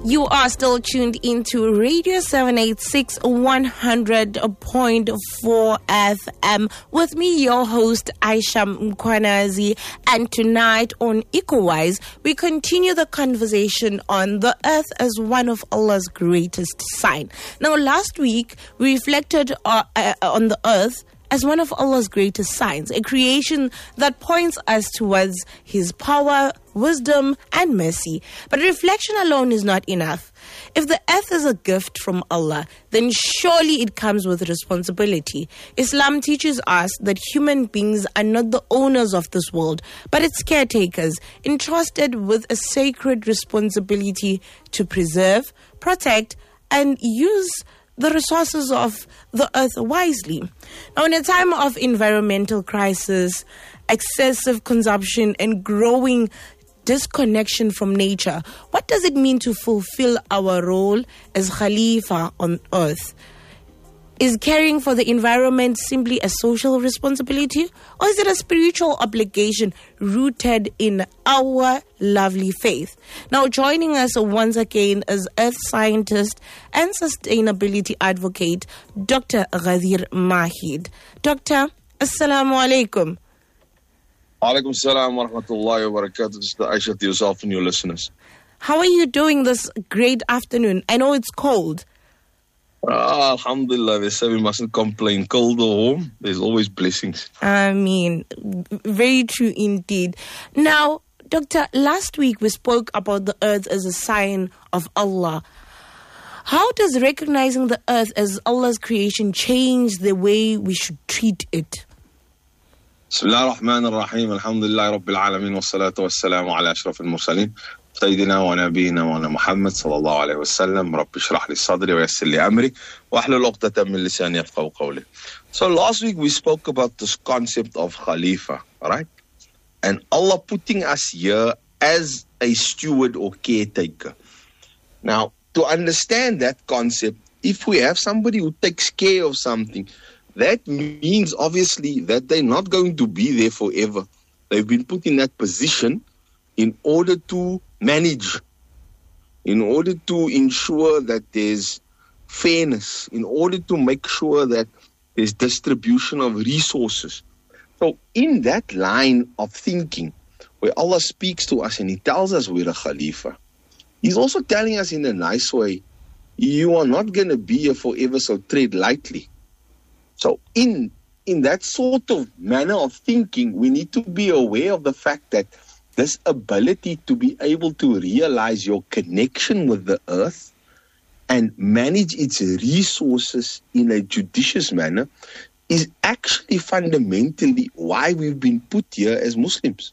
You are still tuned into Radio 786 100.4 FM with me, your host, Aisha Mkwanazi. And tonight on EcoWise, we continue the conversation on the earth as one of Allah's greatest signs. Now, last week, we reflected on the earth as one of Allah's greatest signs, a creation that points us towards His power, wisdom, and mercy. But reflection alone is not enough. If the earth is a gift from Allah, then surely it comes with responsibility. Islam teaches us that human beings are not the owners of this world, but its caretakers, entrusted with a sacred responsibility to preserve, protect, and use the resources of the earth wisely. Now, in a time of environmental crisis, excessive consumption, and growing disconnection from nature, what does it mean to fulfill our role as Khalifa on earth? Is caring for the environment simply a social responsibility, or is it a spiritual obligation rooted in our lovely faith? Now, joining us once again is earth scientist and sustainability advocate, Dr. Ghadir Mahid. Doctor, Assalamu alaikum. Alaikum salam wa rahmatullahi wa barakatuh. Mr. Aisha, to yourself and your listeners. How are you doing this great afternoon? I know it's cold. Alhamdulillah, they say we mustn't complain. Cold or warm, there's always blessings. I mean, very true indeed. Now, Doctor, last week we spoke about the earth as a sign of Allah. How does recognizing the earth as Allah's creation change the way we should treat it? Bismillah ar-Rahman ar-Rahim. Alhamdulillah Rabbil Alameen. Wa salatu wa salamu ala ashraf al-mursaleen. سيدنا ونبينا وعلى محمد صلى الله عليه وسلم رب اشرح لي صدري ويسر لي أمري واحلل عقدة من لساني يفقهوا قولي. So last week we spoke about this concept of Khalifa, right? And Allah putting us here as a steward or caretaker. Now, to understand that concept, if we have somebody who takes care of something, that means obviously that they're not going to be there forever. They've been put in that position in order to manage, in order to ensure that there's fairness, in order to make sure that there's distribution of resources. So in that line of thinking, where Allah speaks to us and He tells us we're a Khalifa, He's also telling us in a nice way, you are not going to be here forever, so tread lightly. So in that sort of manner of thinking, we need to be aware of the fact that this ability to be able to realize your connection with the earth and manage its resources in a judicious manner is actually fundamentally why we've been put here as Muslims.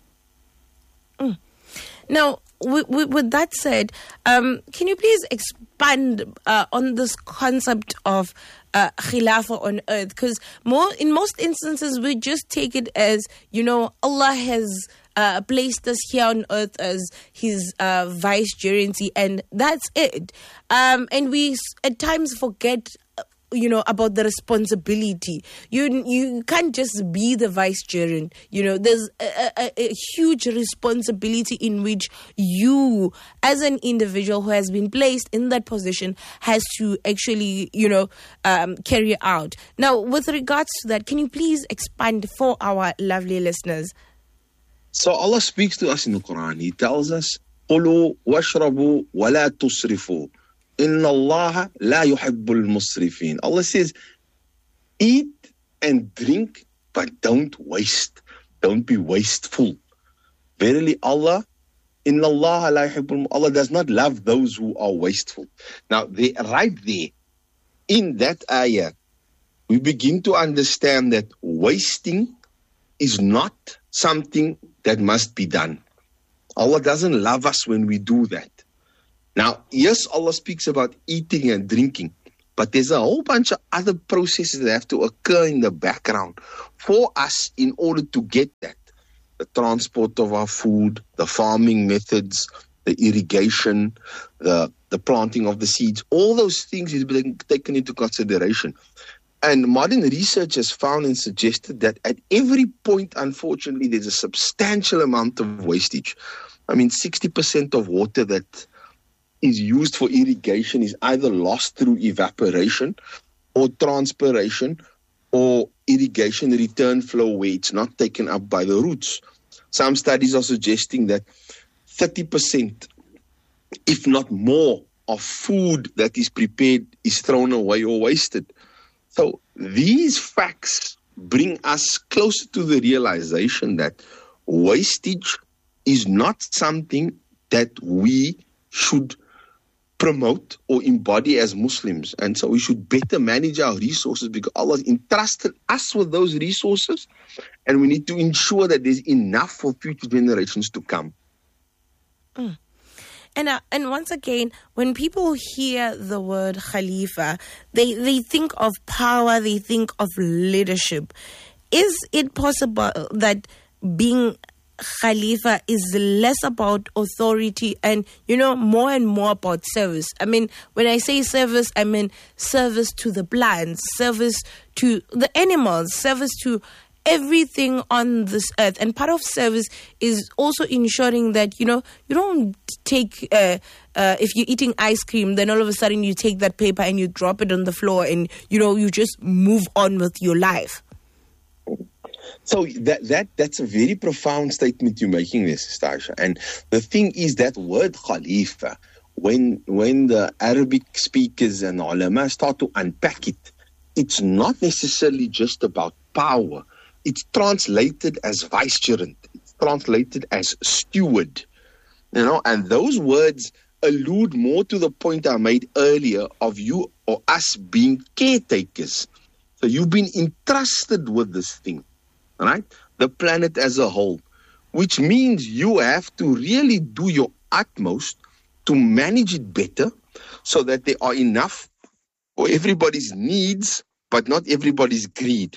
Now, with that said, can you please expand on this concept of Khilafah on earth? Because in most instances, we just take it as, Allah has placed us here on earth as His vicegerency, and that's it. And we at times forget, about the responsibility. You can't just be the vicegerent. There's a huge responsibility in which you, as an individual who has been placed in that position, has to actually, carry out. Now, with regards to that, can you please expand for our lovely listeners? So Allah speaks to us in the Quran. He tells us, قُلُوا وَاشْرَبُوا وَلَا تُسْرِفُوا إِنَّ اللَّهَ لَا يُحِبُّ الْمُسْرِفِينَ. Allah says, eat and drink, but don't waste. Don't be wasteful. Verily Allah, إِنَّ اللَّهَ لَا يُحِبُّ Allah does not love those who are wasteful. Now, right there, in that ayah, we begin to understand that wasting is not something that must be done. Allah doesn't love us when we do that. Now, yes, Allah speaks about eating and drinking, but there's a whole bunch of other processes that have to occur in the background for us in order to get that. The transport of our food, the farming methods, the irrigation, the planting of the seeds, all those things is being taken into consideration. And modern research has found and suggested that at every point, unfortunately, there's a substantial amount of wastage. I mean, 60% of water that is used for irrigation is either lost through evaporation or transpiration or irrigation return flow where it's not taken up by the roots. Some studies are suggesting that 30%, if not more, of food that is prepared is thrown away or wasted. So these facts bring us closer to the realization that wastage is not something that we should promote or embody as Muslims. And so we should better manage our resources because Allah entrusted us with those resources, and we need to ensure that there's enough for future generations to come. And once again, when people hear the word Khalifa, they think of power, they think of leadership. Is it possible that being Khalifa is less about authority and, more and more about service? I mean, when I say service, I mean service to the plants, service to the animals, service to everything on this earth. And part of service is also ensuring that, you don't take, if you're eating ice cream, then all of a sudden you take that paper and you drop it on the floor and, you just move on with your life. So that's a very profound statement you're making there, Sister Aisha. And the thing is that word Khalifa, when the Arabic speakers and ulama start to unpack it, it's not necessarily just about power. It's translated as vicegerent. It's translated as steward. And those words allude more to the point I made earlier of you or us being caretakers. So you've been entrusted with this thing, right? The planet as a whole, which means you have to really do your utmost to manage it better so that there are enough for everybody's needs, but not everybody's greed.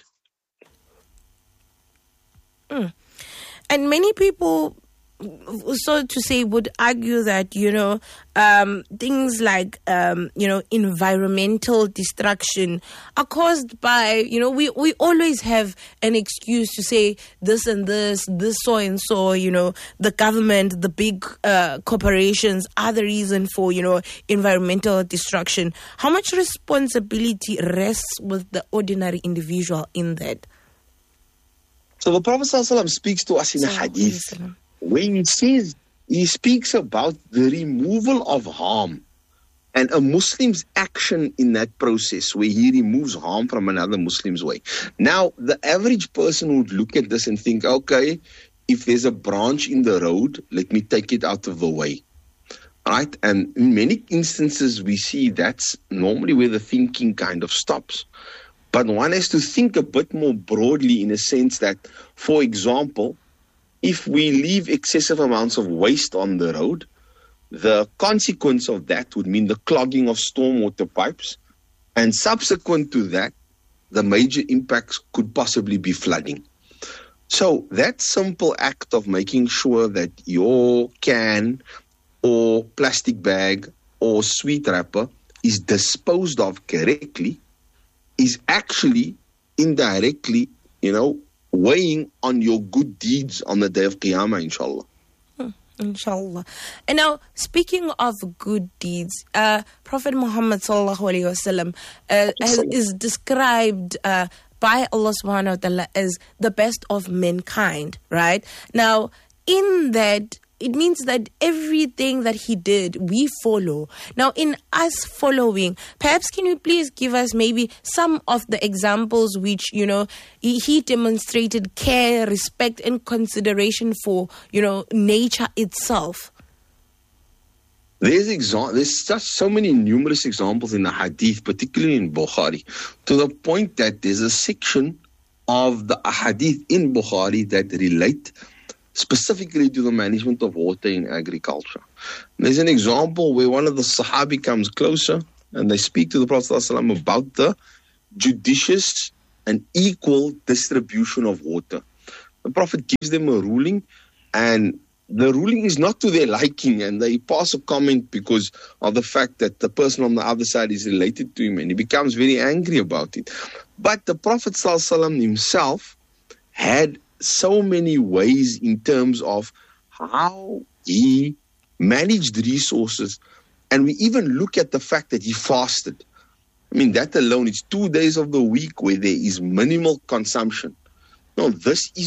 And many people, so to say, would argue that, things like, environmental destruction are caused by, we always have an excuse to say this and this so and so, the government, the big corporations are the reason for, environmental destruction. How much responsibility rests with the ordinary individual in that? So the Prophet ﷺ speaks to us in a hadith when he speaks about the removal of harm and a Muslim's action in that process where he removes harm from another Muslim's way. Now, the average person would look at this and think, okay, if there's a branch in the road, let me take it out of the way. Right? And in many instances, we see that's normally where the thinking kind of stops. But one has to think a bit more broadly in a sense that, for example, if we leave excessive amounts of waste on the road, the consequence of that would mean the clogging of stormwater pipes. And subsequent to that, the major impacts could possibly be flooding. So that simple act of making sure that your can or plastic bag or sweet wrapper is disposed of correctly is actually indirectly, weighing on your good deeds on the day of Qiyamah, inshallah. Inshallah. And now, speaking of good deeds, Prophet Muhammad sallallahu alaihi wasallam is described by Allah subhanahu wa ta'ala as the best of mankind, right? Now, in that, it means that everything that he did, we follow. Now, in us following, perhaps can you please give us maybe some of the examples which, he demonstrated care, respect, and consideration for, nature itself? There's just so many numerous examples in the hadith, particularly in Bukhari, to the point that there's a section of the hadith in Bukhari that relate specifically to the management of water in agriculture. There's an example where one of the Sahabi comes closer and they speak to the Prophet ﷺ about the judicious and equal distribution of water. The Prophet gives them a ruling, and the ruling is not to their liking, and they pass a comment because of the fact that the person on the other side is related to him, and he becomes very angry about it. But the Prophet ﷺ himself had so many ways in terms of how he managed resources And we even look at the fact that he fasted. I mean, that alone, it's 2 days of the week where there is minimal consumption. No, this is